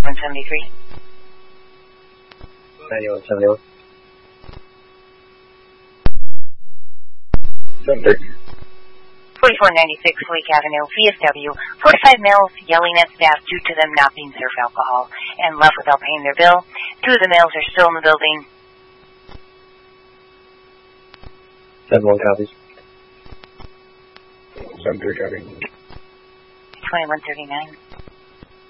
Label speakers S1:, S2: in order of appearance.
S1: 173.
S2: 9171.
S1: 4496 Lake Avenue, VSW. 45 males yelling at staff due to them not being served alcohol and left without paying their bill. 2 of the males are still in the building.
S2: 7-1 copies.
S3: 7-3 copy.
S1: 2139.